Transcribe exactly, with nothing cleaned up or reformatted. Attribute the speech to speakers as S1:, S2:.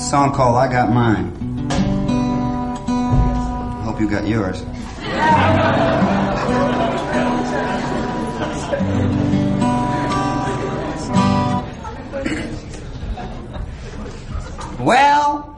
S1: song called I Got Mine. I hope you got yours. Well,